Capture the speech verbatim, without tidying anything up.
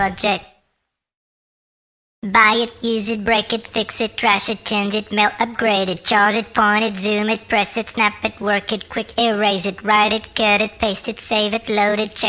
project. Buy it, use it, break it, fix it, trash it, change it, mail, upgrade it, charge it, point it, zoom it, press it, snap it, work it, quick erase it, write it, cut it, paste it, save it, load it, check